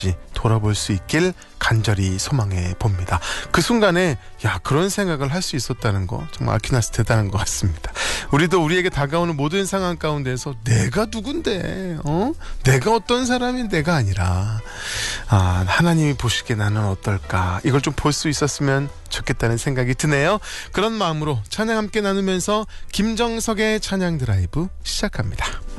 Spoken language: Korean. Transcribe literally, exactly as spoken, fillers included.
돌아볼 수 있길 간절히 소망해 봅니다. 그 순간에 야 그런 생각을 할 수 있었다는 거 정말 아퀴나스 대단한 것 같습니다. 우리도 우리에게 다가오는 모든 상황 가운데서 내가 누군데 어? 내가 어떤 사람인 내가 아니라 아 하나님이 보시기에 나는 어떨까 이걸 좀 볼 수 있었으면 좋겠다는 생각이 드네요. 그런 마음으로 찬양 함께 나누면서 김정석의 찬양 드라이브 시작합니다.